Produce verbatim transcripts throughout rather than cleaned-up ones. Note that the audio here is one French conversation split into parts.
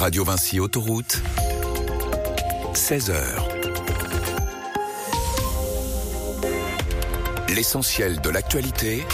Radio Vinci Autoroute, seize heures. L'essentiel de l'actualité,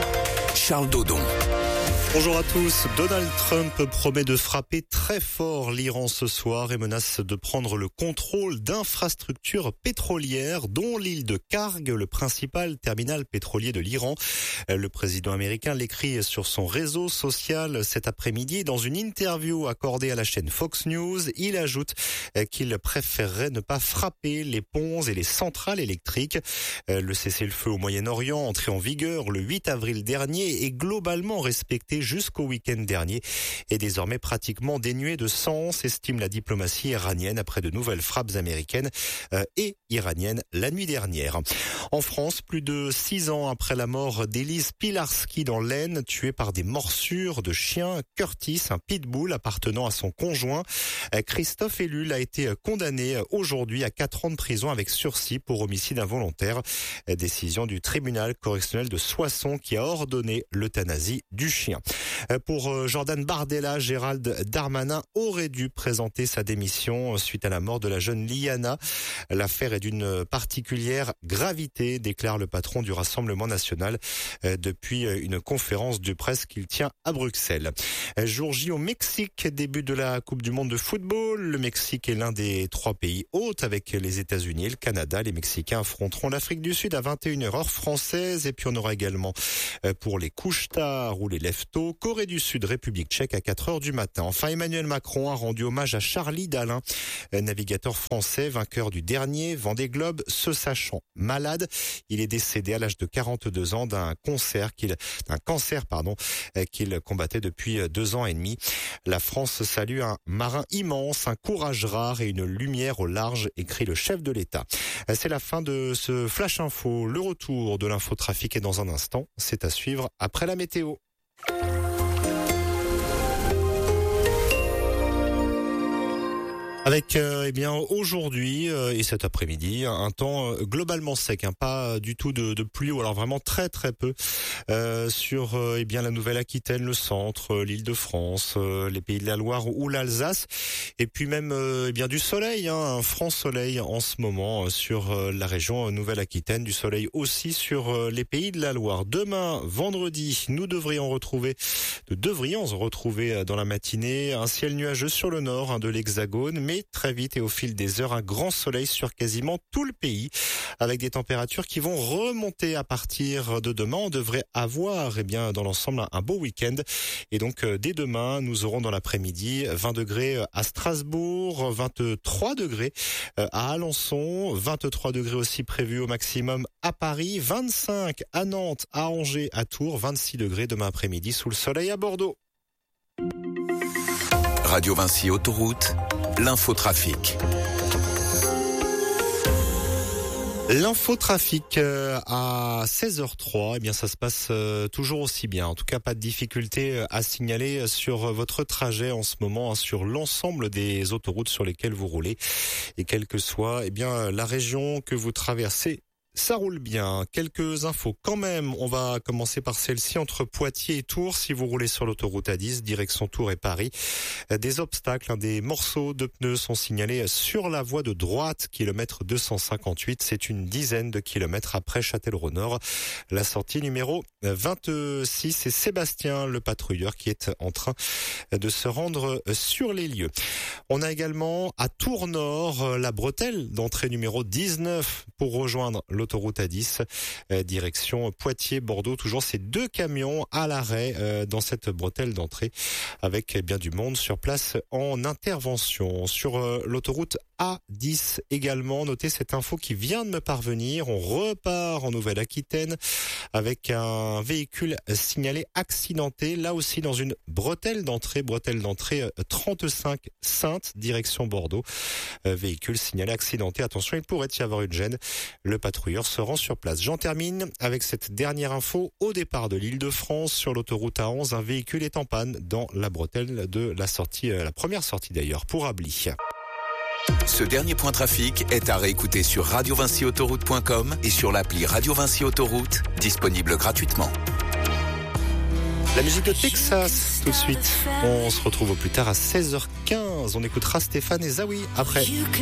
Charles Dodon. Bonjour à tous. Donald Trump promet de frapper très fort l'Iran ce soir et menace de prendre le contrôle d'infrastructures pétrolières, dont l'île de Karg, le principal terminal pétrolier de l'Iran. Le président américain l'écrit sur son réseau social cet après-midi. Dans une interview accordée à la chaîne Fox News, il ajoute qu'il préférerait ne pas frapper les ponts et les centrales électriques. Le cessez-le-feu au Moyen-Orient, entré en vigueur le huit avril dernier, est globalement respecté jusqu'au week-end dernier, est désormais pratiquement dénué de sens, estime la diplomatie iranienne après de nouvelles frappes américaines euh, et iraniennes la nuit dernière. En France, plus de six ans après la mort d'Élise Pilarski dans l'Aisne, tuée par des morsures de chien, Curtis, un pitbull appartenant à son conjoint, Christophe Ellul a été condamné aujourd'hui à quatre ans de prison avec sursis pour homicide involontaire. Décision du tribunal correctionnel de Soissons qui a ordonné l'euthanasie du chien. Pour Jordan Bardella, Gérald Darmanin aurait dû présenter sa démission suite à la mort de la jeune Liana. L'affaire est d'une particulière gravité, déclare le patron du Rassemblement national depuis une conférence de presse qu'il tient à Bruxelles. Jour J au Mexique, début de la Coupe du monde de football. Le Mexique est l'un des trois pays hôtes avec les États-Unis et le Canada. Les Mexicains affronteront l'Afrique du Sud à vingt et une heures heure française. Et puis on aura également pour les couches-tard ou les lève-tôt, Corée du Sud, République tchèque à quatre heures du matin. Enfin, Emmanuel Macron a rendu hommage à Charlie Dalin, navigateur français, vainqueur du dernier Vendée Globe, se sachant malade. Il est décédé à l'âge de quarante-deux ans d'un cancer qu'il, d'un cancer, pardon, qu'il combattait depuis deux ans et demi. La France salue un marin immense, un courage rare et une lumière au large, écrit le chef de l'État. C'est la fin de ce Flash Info. Le retour de l'infotrafic est dans un instant. C'est à suivre après la météo. Avec euh, eh bien aujourd'hui euh, et cet après-midi un temps euh, globalement sec, hein, pas du tout de, de pluie ou alors vraiment très très peu euh, sur euh, eh bien la Nouvelle-Aquitaine, le centre, euh, l'Île-de-France, euh, les Pays de la Loire ou l'Alsace, et puis même euh, eh bien du soleil, hein, un franc soleil en ce moment euh, sur euh, la région Nouvelle-Aquitaine, du soleil aussi sur euh, les Pays de la Loire. Demain, vendredi, nous devrions retrouver, nous devrions retrouver euh, dans la matinée un ciel nuageux sur le nord hein, de l'Hexagone, mais très vite et au fil des heures, un grand soleil sur quasiment tout le pays, avec des températures qui vont remonter à partir de demain. On devrait avoir, eh bien, dans l'ensemble, un beau week-end. Et donc, dès demain, nous aurons dans l'après-midi vingt degrés à Strasbourg, vingt-trois degrés à Alençon, vingt-trois degrés aussi prévus au maximum à Paris, vingt-cinq à Nantes, à Angers, à Tours, vingt-six degrés demain après-midi sous le soleil à Bordeaux. Radio Vinci Autoroute, l'infotrafic. L'infotrafic à seize heures trois, eh bien ça se passe toujours aussi bien. En tout cas, pas de difficulté à signaler sur votre trajet en ce moment, hein, sur l'ensemble des autoroutes sur lesquelles vous roulez. Et quelle que soit eh bien la région que vous traversez, ça roule bien. Quelques infos quand même. On va commencer par celle-ci entre Poitiers et Tours. Si vous roulez sur l'autoroute A dix, direction Tours et Paris, des obstacles, hein, des morceaux de pneus sont signalés sur la voie de droite, kilomètre deux cent cinquante-huit. C'est une dizaine de kilomètres après Châtellerault-Nord. La sortie numéro vingt-six, c'est Sébastien, le patrouilleur, qui est en train de se rendre sur les lieux. On a également à Tours-Nord la bretelle d'entrée numéro dix-neuf pour rejoindre l'autoroute A dix, euh, direction Poitiers-Bordeaux. Toujours ces deux camions à l'arrêt euh, dans cette bretelle d'entrée avec eh bien du monde sur place en intervention. Sur euh, l'autoroute A dix également, notez cette info qui vient de me parvenir. On repart en Nouvelle-Aquitaine avec un véhicule signalé accidenté, là aussi dans une bretelle d'entrée, bretelle d'entrée euh, trente-cinq Sainte, direction Bordeaux. Euh, véhicule signalé accidenté. Attention, il pourrait y avoir une gêne. Le patrouilleur se rend sur place. J'en termine avec cette dernière info. Au départ de l'Île-de-France, sur l'autoroute A onze, un véhicule est en panne dans la bretelle de la sortie, la première sortie d'ailleurs, pour Ably. Ce dernier point trafic est à réécouter sur radio vinci autoroute point com et sur l'appli Radio Vinci Autoroute, disponible gratuitement. La musique de Texas, tout de suite. On se retrouve au plus tard à seize heures quinze. On écoutera Stéphane et Zawi après.